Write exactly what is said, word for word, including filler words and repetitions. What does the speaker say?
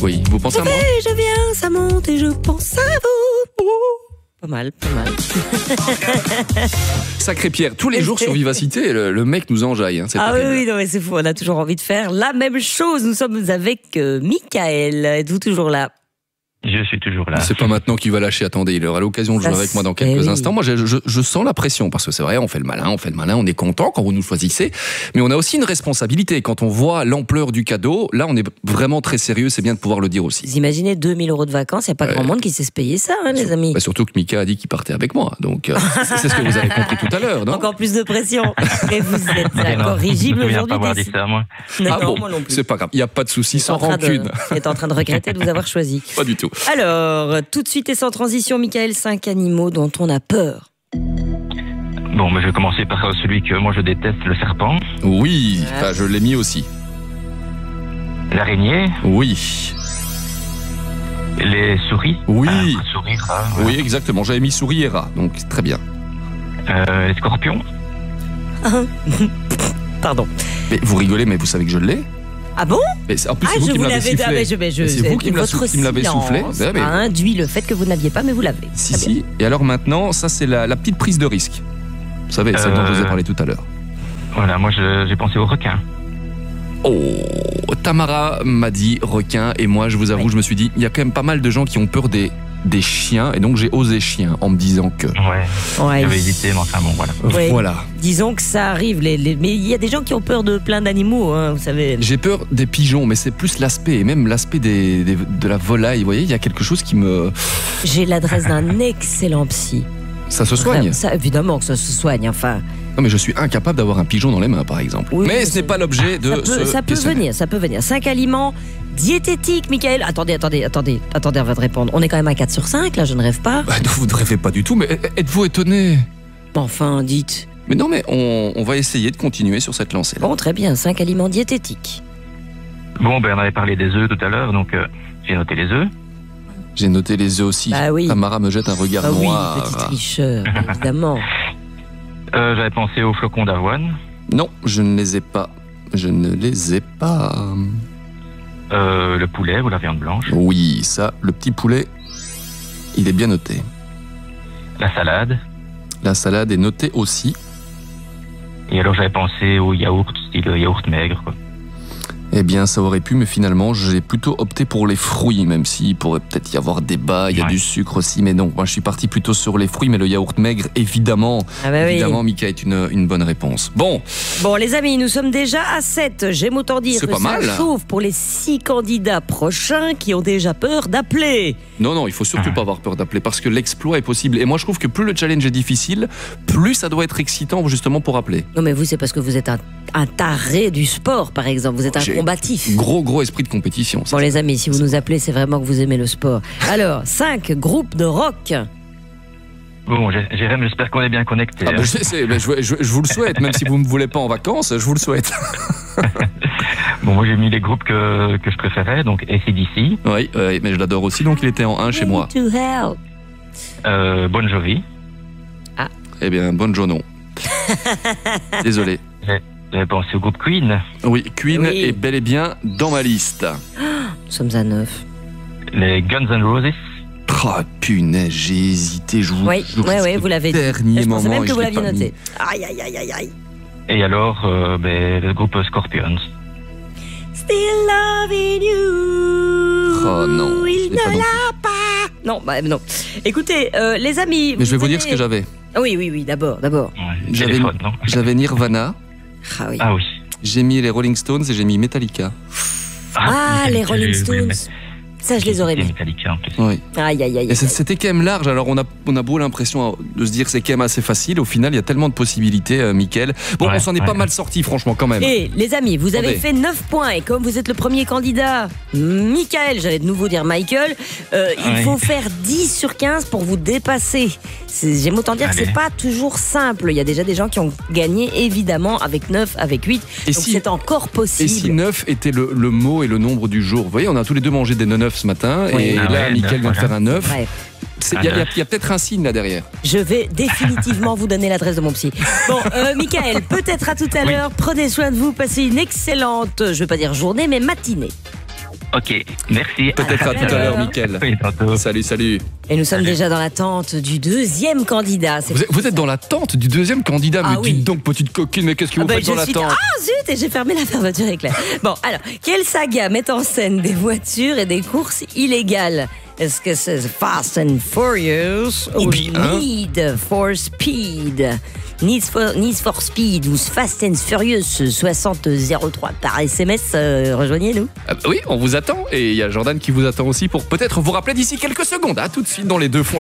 Oui, vous pensez Je à moi? vais, je viens, ça monte et je pense à vous. Pas mal, pas mal. Sacré Pierre, tous les jours sur Vivacité, le, le mec nous enjaille. Hein, c'est Ah oui, terrible. oui, non, mais c'est fou, on a toujours envie de faire la même chose. Nous sommes avec euh, Michael. Êtes-vous toujours là? Je suis toujours là. C'est pas maintenant qu'il va lâcher, attendez, il aura l'occasion de jouer Ça, avec moi dans c'est- quelques oui. instants. Moi, je, je, je sens la pression, parce que c'est vrai, on fait le malin, on fait le malin, on est content quand vous nous choisissez, mais on a aussi une responsabilité. Quand on voit l'ampleur du cadeau, là, on est vraiment très sérieux, c'est bien de pouvoir le dire aussi. Vous imaginez deux mille euros de vacances, il n'y a pas Ouais. grand monde qui sait se payer ça, hein, les amis. Bah, surtout que Mika a dit qu'il partait avec moi, donc euh, c'est c'est ce que vous avez compris tout à l'heure, non? Encore plus de pression. Et vous êtes Mais non, incorrigible je me souviens aujourd'hui. pas avoir dit décidé. ça, moi. Non, Ah bon, moi non plus. c'est pas grave, il n'y a pas de souci, sans En train de- rancune. est en train de regretter de vous avoir choisi. Pas du tout. Alors, tout de suite et sans transition, Michael, cinq animaux dont on a peur. Bon, mais je vais commencer par celui que moi je déteste, le serpent, Oui, enfin, je l'ai mis aussi. l'araignée, Oui, les souris. Oui. Enfin, souris, rats, voilà. oui, exactement, j'avais mis souris et rat, donc très bien. Euh, les scorpions. Pardon. Mais vous rigolez, mais vous savez que je l'ai? Ah bon? Mais c'est- en plus, Ah, c'est vous je qui me vous l'avez l'avais sifflé. ah, mais je, mais je- Mais c'est vous qui me l'a- votre qui me l'avez soufflé. silence Ouais, mais- a induit le fait que vous n'aviez pas, mais vous l'avez. Si, Très bien. si. Et alors maintenant, ça c'est la, la petite prise de risque. Vous savez, celle dont je vous ai Euh. parlé tout à l'heure. Voilà, moi je- j'ai pensé aux requins. Oh, Tamara m'a dit requin, et moi je vous avoue, Oui. je me suis dit, il y a quand même pas mal de gens qui ont peur des, des chiens, et donc j'ai osé chien en me disant que... Ouais, Ouais. j'avais hésité, mais enfin bon, voilà. Ouais. Voilà. Disons que ça arrive, les, les- mais il y a des gens qui ont peur de plein d'animaux, hein, vous savez. J'ai peur des pigeons, mais c'est plus l'aspect, et même l'aspect des, des- de la volaille. Vous voyez, il y a quelque chose qui me... J'ai l'adresse d'un excellent psy. Ça se soigne. Ça, évidemment que ça se soigne, enfin. Non, mais je suis incapable d'avoir un pigeon dans les mains, par exemple. Oui, mais mais ce n'est c'est- pas l'objet de Ça peut, ce ça peut questionnaire. venir, ça peut venir. Cinq aliments diététiques, Michael. Attendez, attendez, attendez, attendez avant de répondre. On est quand même à quatre sur cinq, là, je ne rêve pas. Bah, vous ne rêvez pas du tout, mais êtes-vous étonné? Enfin, dites. Mais non, mais on, on va essayer de continuer sur cette lancée-là. Bon, très bien, cinq aliments diététiques. Bon, ben on avait parlé des œufs tout à l'heure, donc euh, j'ai noté les œufs. J'ai noté les œufs aussi. Bah oui. Tamara me jette un regard Ah oui, noir. petit tricheur, évidemment. Euh, j'avais pensé aux flocons d'avoine. Non, je ne les ai pas. Je ne les ai pas. Euh, le poulet ou la viande blanche. Oui, ça, le petit poulet, il est bien noté. La salade. La salade est notée aussi. Et alors j'avais pensé au yaourt, style yaourt maigre, quoi. Eh bien, ça aurait pu, mais finalement, j'ai plutôt opté pour les fruits, même s'il pourrait peut-être y avoir débat, il y a Ouais. du sucre aussi, mais non, moi je suis parti plutôt sur les fruits, mais le yaourt maigre, évidemment, Ah bah oui. évidemment, Mika est une, une bonne réponse. Bon, Bon, les amis, nous sommes déjà à sept. J'aime autant dire C'est que pas ça mal. chauffe pour les six candidats prochains qui ont déjà peur d'appeler. non, non, il faut surtout Ah. pas avoir peur d'appeler, parce que l'exploit est possible, et moi je trouve que plus le challenge est difficile, plus ça doit être excitant justement pour appeler. Non, mais vous, c'est parce que vous êtes un, un taré du sport, par exemple. Vous êtes un J'ai- combatif. Gros, gros esprit de compétition. ça. Bon, les amis, si vous nous appelez, c'est vraiment que vous aimez le sport. Alors, cinq groupes de rock. Bon, Jé- Jérém, j'espère qu'on est bien connectés. Ah bah, je, sais, mais je, je- je vous le souhaite, même si vous ne me voulez pas en vacances, je vous le souhaite. Bon, moi j'ai mis les groupes que, que je préférais, donc A C D C, Oui, oui, mais je l'adore aussi, donc il était en un chez moi. To hell. euh, Bon Jovi. Eh bien, bonne journée. Désolé. J'avais pensé au groupe Queen, Oui, Queen Oui. est bel et bien dans ma liste. Nous sommes à neuf. les Guns N' Roses. Oh, punaise, j'ai hésité, je vous Oui, jure, oui, oui, jusqu'au vous l'avez dit. dernier Je pensais moment même et que je vous l'ai l'aviez pas noté. Aïe, aïe, aïe, aïe, aïe. Et alors, euh, ben, le groupe Scorpions. Still loving you. Oh non, je il l'ai pas ne non l'a pas. Non, bah non. Écoutez, euh, les amis. Mais je vais vous avez- dire ce que j'avais. Ah oui, oui, oui, d'abord, d'abord. Ouais, J'avais- Téléphone, non J'avais Nirvana, Ah oui. Ah oui. j'ai mis les Rolling Stones et j'ai mis Metallica. Ah, les Metallica, Rolling je voulais Stones. mettre- Ça, je les aurais mis. Metallica, en plus. Oui. Aïe, aïe, aïe. Et c'est- c'était quand même large, alors on a, on a beau l'impression de se dire que c'est quand même assez facile, au final il y a tellement de possibilités, euh, Mickaël. Bon, Ouais, on s'en est ouais. pas mal sorti franchement quand même. Et les amis, vous avez Attendez. fait neuf points et comme vous êtes le premier candidat, Michael, j'allais de nouveau dire Michael, euh, il Ouais. faut faire dix sur quinze pour vous dépasser. C'est- J'aime autant dire que Allez. c'est pas toujours simple. Il y a déjà des gens qui ont gagné évidemment avec neuf, avec huit. Et Donc si- c'est encore Et possible. si neuf était le, le mot et le nombre du jour? Vous voyez, on a tous les deux mangé des neuf ce matin, Oui. et Ah là, ouais, Mickaël neuf, vient de voilà. faire un neuf. Ouais. C'est- Il y a, il y a- il y a peut-être un signe là derrière. Je vais définitivement vous donner l'adresse de mon psy. Bon, euh, Michael, peut-être à tout à l'heure. Prenez soin de vous, passez une excellente, je vais pas dire journée, mais matinée. Ok, merci. Peut-être à tout à l'heure, Mickaël. Oui, tantôt. Salut, salut. Et nous sommes déjà dans l'attente du deuxième candidat. C'est Vous êtes, vous êtes dans l'attente du deuxième candidat, Ah mais oui. dites donc, petite coquine, mais qu'est-ce que Ah vous ben, faites je dans suis- l'attente? Ah zut, et j'ai fermé la fermeture éclair. Bon, alors, quelle saga met en scène des voitures et des courses illégales? Est-ce que c'est Fast and Furious Ou ou bien- Need for Speed? Need for, Need for Speed ou Fast and Furious soixante zéro trois par S M S, euh, rejoignez-nous. Ah bah oui, on vous attend. Et il y a Jordan qui vous attend aussi pour peut-être vous rappeler d'ici quelques secondes. À tout de suite dans les deux,